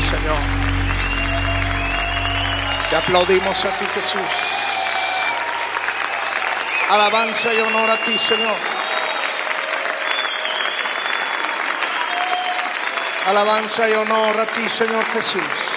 Señor. Te aplaudimos a ti, Jesús. Alabanza y honor a ti, Señor. Alabanza y honor a ti, Señor Jesús.